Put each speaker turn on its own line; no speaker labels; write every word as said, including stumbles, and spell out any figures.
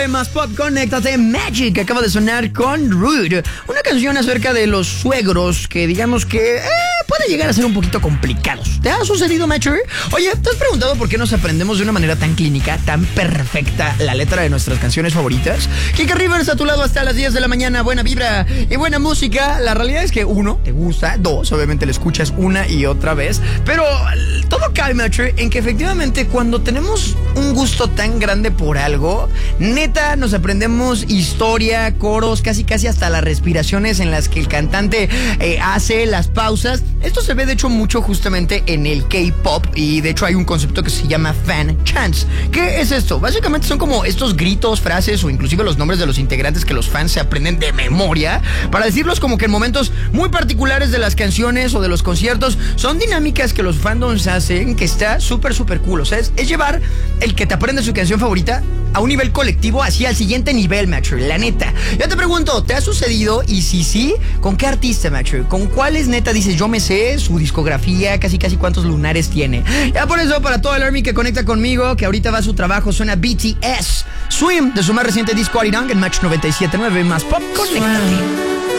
nueve más pop, conéctate. Magic acaba de sonar con Rude, una canción acerca de los suegros que digamos que eh, puede llegar a ser un poquito complicados. ¿Te ha sucedido, Macho? Oye, ¿te has preguntado por qué nos aprendemos de una manera tan clínica, tan perfecta la letra de nuestras canciones favoritas? Kika Rivers a tu lado hasta las diez de la mañana, buena vibra y buena música. La realidad es que uno, te gusta, dos, obviamente la escuchas una y otra vez, pero todo cae, Macho, en que efectivamente cuando tenemos un gusto tan grande por algo, neta nos aprendemos historia, coros, casi casi hasta las respiraciones en las que el cantante eh, hace las pausas. Esto se ve de hecho mucho justamente en el K-pop y de hecho hay un concepto que se llama fan chants. ¿Qué es esto? Básicamente son como estos gritos, frases o inclusive los nombres de los integrantes que los fans se aprenden de memoria para decirlos como que en momentos muy particulares de las canciones o de los conciertos. Son dinámicas que los fandoms hacen que está súper súper cool. O sea, es, es llevar el que te aprende su canción favorita a un nivel colectivo, así al siguiente nivel, Macho, la neta. Yo te pregunto, ¿te ha sucedido? Y si sí, ¿con qué artista, Macho? ¿Con cuáles neta dices, yo me sé su discografía, casi casi cuántos lunares tiene? Ya por eso, para todo el Army que conecta conmigo, que ahorita va a su trabajo, suena B T S Swim, de su más reciente disco Arirang en Match noventa y siete punto nueve más pop, conéctate.